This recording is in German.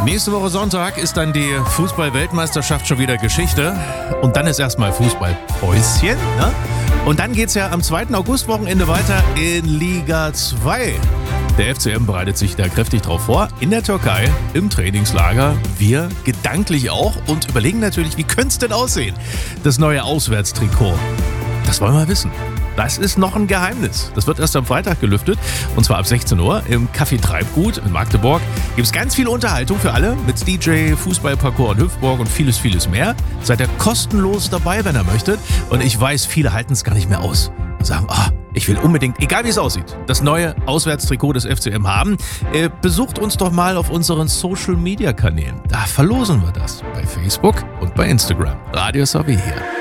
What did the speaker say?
Nächste Woche Sonntag ist dann die Fußball-Weltmeisterschaft schon wieder Geschichte. Und dann ist erstmal Fußballpäuschen. Ne? Und dann geht's ja am 2. August-Wochenende weiter in Liga 2. Der FCM bereitet sich da kräftig drauf vor. In der Türkei, im Trainingslager. Wir gedanklich auch und überlegen natürlich, wie könnte es denn aussehen? Das neue Auswärtstrikot. Das wollen wir wissen. Das ist noch ein Geheimnis. Das wird erst am Freitag gelüftet. Und zwar ab 16 Uhr im Café Treibgut in Magdeburg. Gibt es ganz viel Unterhaltung für alle mit DJ, Fußballparcours und Hüpfburg und vieles, vieles mehr. Seid ihr kostenlos dabei, wenn ihr möchtet. Und ich weiß, viele halten es gar nicht mehr aus. Und sagen, ich will unbedingt, egal wie es aussieht, das neue Auswärtstrikot des FCM haben. Besucht uns doch mal auf unseren Social-Media-Kanälen. Da verlosen wir das. Bei Facebook und bei Instagram. Radio Sabi hier.